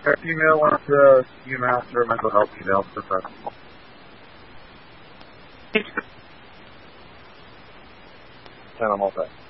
Email one to UMass or mental health email professional. And I'm all set.